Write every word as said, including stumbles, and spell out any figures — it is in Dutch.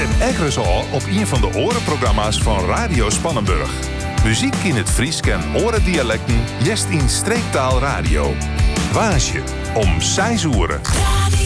en ekkers al op een van de orenprogramma's van Radio Spannenburg. Muziek in het Fries en orendialecten, jest in streektaal radio. Waasje om zes uur.